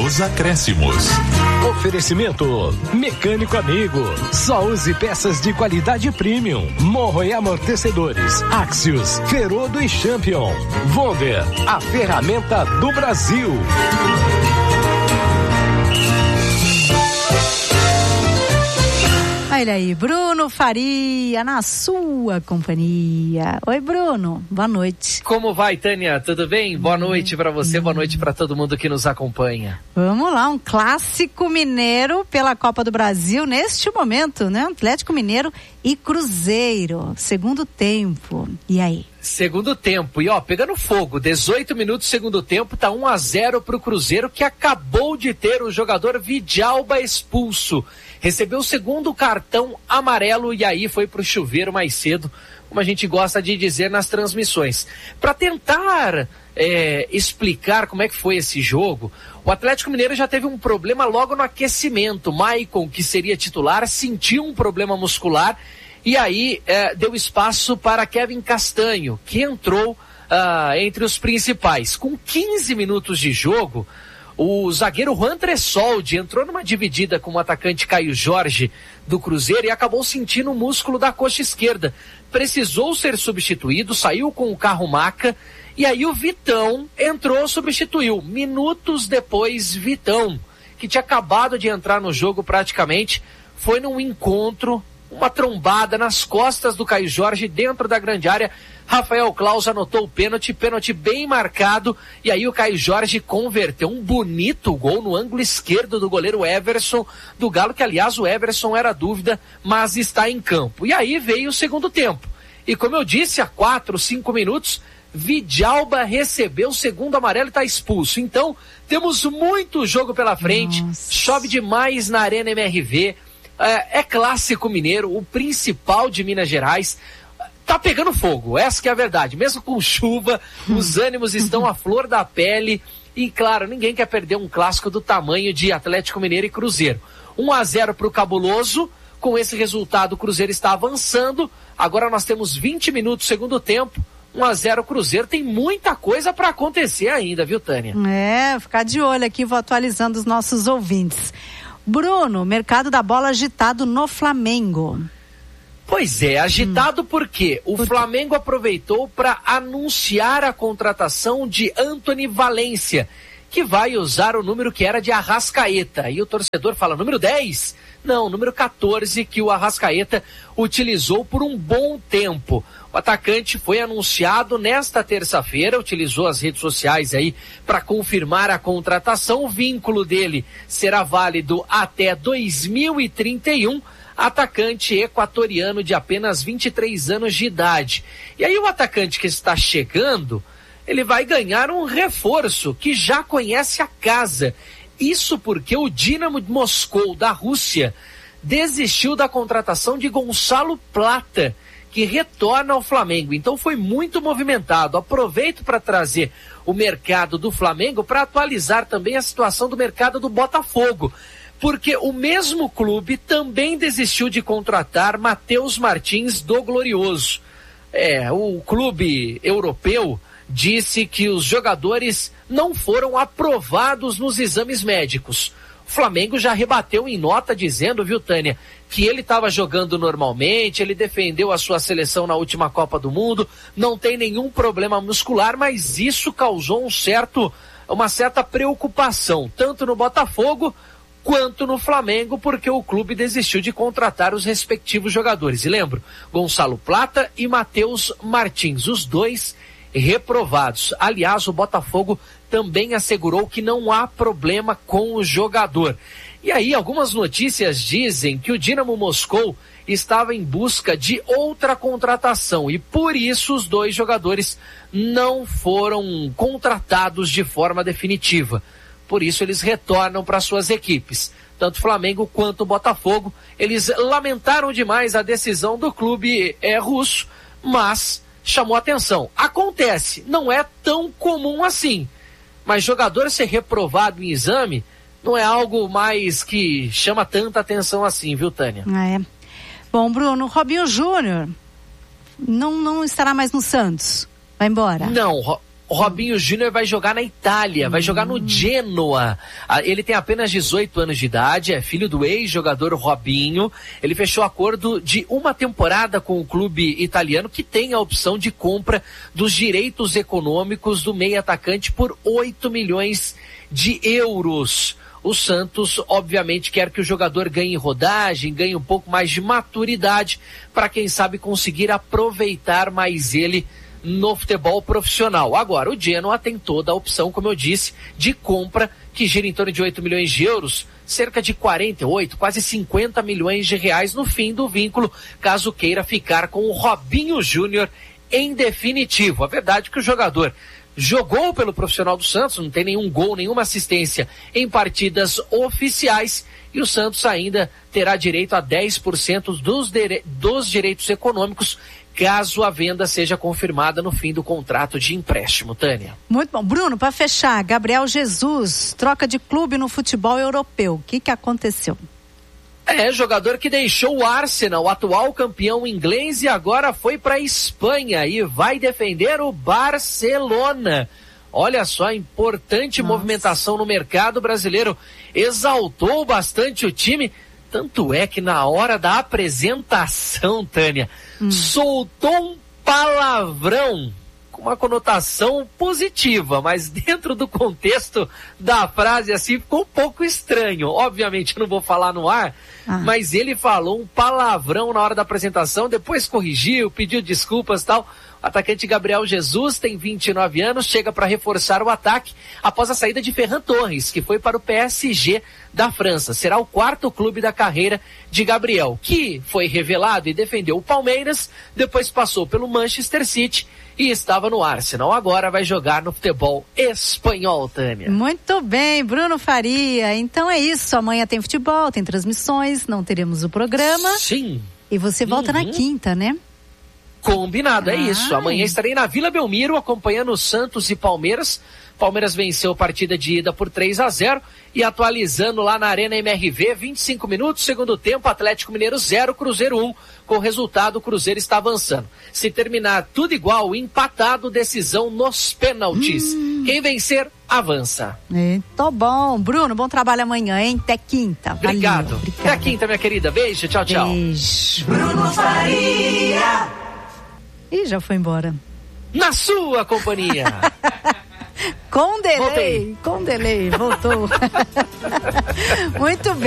nos acréscimos. Oferecimento Mecânico Amigo. Só use peças de qualidade premium. Morro e amortecedores. Axios, Ferodo e Champion. Wonder, a ferramenta do Brasil. Olha aí, Bruno Faria, na sua companhia. Oi, Bruno, boa noite. Como vai, Tânia? Tudo bem? Boa noite para você, boa noite para todo mundo que nos acompanha. Vamos lá, um clássico mineiro pela Copa do Brasil neste momento, né? Atlético Mineiro e Cruzeiro, segundo tempo. E aí? Segundo tempo, e pegando fogo, 18 minutos segundo tempo, tá 1-0 pro Cruzeiro, que acabou de ter o jogador Vidalba expulso. Recebeu o segundo cartão amarelo e aí foi pro chuveiro mais cedo, como a gente gosta de dizer nas transmissões. Para tentar explicar como é que foi esse jogo, o Atlético Mineiro já teve um problema logo no aquecimento. Maicon, que seria titular, sentiu um problema muscular e aí deu espaço para Kevin Castanho, que entrou entre os principais. Com 15 minutos de jogo, o zagueiro Juan Tressoldi entrou numa dividida com o atacante Caio Jorge do Cruzeiro e acabou sentindo o músculo da coxa esquerda. Precisou ser substituído, saiu com o carro maca e aí o Vitão entrou, substituiu. Minutos depois, Vitão, que tinha acabado de entrar no jogo praticamente, foi num encontro, uma trombada nas costas do Caio Jorge dentro da grande área. Rafael Claus anotou o pênalti bem marcado, e aí o Caio Jorge converteu um bonito gol no ângulo esquerdo do goleiro Everson do Galo, que aliás o Everson era dúvida, mas está em campo. E aí veio o segundo tempo. E como eu disse, há 4, 5 minutos, Vidalba recebeu o segundo amarelo e está expulso. Então, temos muito jogo pela frente. Nossa. Chove demais na Arena MRV. É clássico mineiro, o principal de Minas Gerais. Tá pegando fogo, essa que é a verdade. Mesmo com chuva, os ânimos estão à flor da pele. E claro, ninguém quer perder um clássico do tamanho de Atlético Mineiro e Cruzeiro. 1-0 pro Cabuloso. Com esse resultado, o Cruzeiro está avançando. Agora nós temos 20 minutos segundo tempo. 1-0 Cruzeiro. Tem muita coisa para acontecer ainda, viu, Tânia? Ficar de olho aqui, vou atualizando os nossos ouvintes. Bruno, mercado da bola agitado no Flamengo. Pois é, agitado porque o Flamengo aproveitou para anunciar a contratação de Antony Valência, que vai usar o número que era de Arrascaeta. E o torcedor fala, número 10? Não, número 14, que o Arrascaeta utilizou por um bom tempo. O atacante foi anunciado nesta terça-feira, utilizou as redes sociais aí para confirmar a contratação. O vínculo dele será válido até 2031, atacante equatoriano de apenas 23 anos de idade. E aí o atacante que está chegando, ele vai ganhar um reforço que já conhece a casa. Isso porque o Dinamo de Moscou da Rússia desistiu da contratação de Gonçalo Plata, que retorna ao Flamengo. Então foi muito movimentado. Aproveito para trazer o mercado do Flamengo para atualizar também a situação do mercado do Botafogo, porque o mesmo clube também desistiu de contratar Matheus Martins do Glorioso. O clube europeu disse que os jogadores não foram aprovados nos exames médicos. O Flamengo já rebateu em nota dizendo, viu, Tânia, que ele estava jogando normalmente, ele defendeu a sua seleção na última Copa do Mundo, não tem nenhum problema muscular, mas isso causou uma certa preocupação, tanto no Botafogo quanto no Flamengo, porque o clube desistiu de contratar os respectivos jogadores. E lembro, Gonçalo Plata e Matheus Martins, os dois reprovados. Aliás, o Botafogo também assegurou que não há problema com o jogador. E aí, algumas notícias dizem que o Dinamo Moscou estava em busca de outra contratação e por isso os dois jogadores não foram contratados de forma definitiva. Por isso eles retornam para suas equipes. Tanto Flamengo quanto Botafogo, eles lamentaram demais a decisão do clube russo, mas chamou atenção. Acontece, não é tão comum assim, mas jogador ser reprovado em exame não é algo mais que chama tanta atenção assim, viu, Tânia? Bom, Bruno, Robinho Júnior não estará mais no Santos, vai embora? Não, Robinho Júnior vai jogar na Itália, vai jogar no Genoa. Ele tem apenas 18 anos de idade, é filho do ex-jogador Robinho. Ele fechou acordo de uma temporada com o clube italiano, que tem a opção de compra dos direitos econômicos do meio-atacante por 8 milhões de euros. O Santos, obviamente, quer que o jogador ganhe rodagem, ganhe um pouco mais de maturidade, para quem sabe conseguir aproveitar mais ele no futebol profissional. Agora, o Genoa tem toda a opção, como eu disse, de compra, que gira em torno de 8 milhões de euros, cerca de 48, quase 50 milhões de reais no fim do vínculo, caso queira ficar com o Robinho Júnior em definitivo. A verdade é que o jogador jogou pelo profissional do Santos, não tem nenhum gol, nenhuma assistência em partidas oficiais, e o Santos ainda terá direito a 10% dos direitos econômicos, caso a venda seja confirmada no fim do contrato de empréstimo. Tânia. Muito bom. Bruno, para fechar, Gabriel Jesus, troca de clube no futebol europeu. O que aconteceu? Jogador que deixou o Arsenal, atual campeão inglês, e agora foi para a Espanha e vai defender o Barcelona. Olha só, importante movimentação no mercado brasileiro. Exaltou bastante o time. Tanto é que na hora da apresentação, Tânia, soltou um palavrão com uma conotação positiva, mas dentro do contexto da frase assim ficou um pouco estranho. Obviamente eu não vou falar no ar, mas ele falou um palavrão na hora da apresentação, depois corrigiu, pediu desculpas e tal. O atacante Gabriel Jesus tem 29 anos, chega para reforçar o ataque após a saída de Ferran Torres, que foi para o PSG da França. Será o 4º clube da carreira de Gabriel, que foi revelado e defendeu o Palmeiras, depois passou pelo Manchester City e estava no Arsenal. Agora vai jogar no futebol espanhol, Tânia. Muito bem, Bruno Faria. Então é isso, amanhã tem futebol, tem transmissões, não teremos o programa. Sim. E você volta na quinta, né? Combinado, é isso. Amanhã estarei na Vila Belmiro acompanhando o Santos e Palmeiras. Palmeiras venceu a partida de ida por 3-0 e atualizando lá na Arena MRV, 25 minutos, segundo tempo, Atlético Mineiro 0, Cruzeiro 1. Com o resultado, o Cruzeiro está avançando. Se terminar tudo igual, empatado, decisão nos pênaltis. Quem vencer, avança. Tô bom. Bruno, bom trabalho amanhã, hein? Até quinta. Obrigado. Valeu, até quinta, minha querida. Beijo, tchau, tchau. Beijo. Bruno Faria. Ih, já foi embora. Na sua companhia. Com delay, voltou. Muito bem.